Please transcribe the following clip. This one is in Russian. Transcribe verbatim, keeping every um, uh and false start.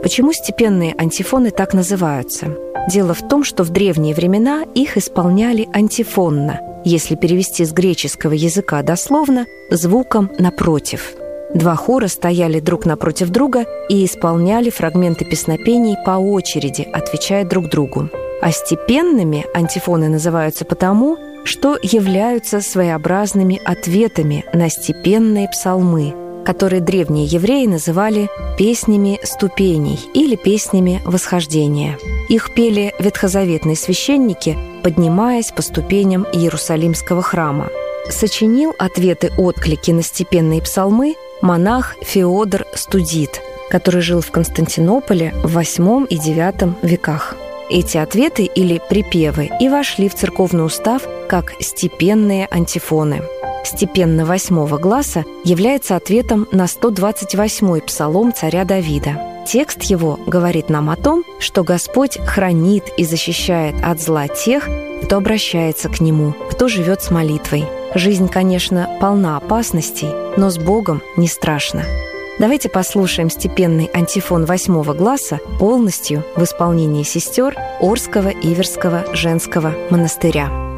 Почему степенные антифоны так называются? Дело в том, что в древние времена их исполняли антифонно, если перевести с греческого языка дословно, звуком «напротив». Два хора стояли друг напротив друга и исполняли фрагменты песнопений по очереди, отвечая друг другу. А степенными антифоны называются потому, что являются своеобразными ответами на степенные псалмы, которые древние евреи называли песнями ступеней или песнями восхождения. Их пели ветхозаветные священники, поднимаясь по ступеням Иерусалимского храма. Сочинил ответы-отклики на степенные псалмы монах Феодор Студит, который жил в Константинополе в восьмом и девятом веках. Эти ответы или припевы и вошли в церковный устав как степенные антифоны. Степенно восьмого гласа является ответом на сто двадцать восьмой псалом царя Давида. Текст его говорит нам о том, что Господь хранит и защищает от зла тех, кто обращается к Нему, кто живет с молитвой. Жизнь, конечно, полна опасностей, но с Богом не страшно. Давайте послушаем степенный антифон восьмого гласа полностью в исполнении сестер Орского Иверского женского монастыря.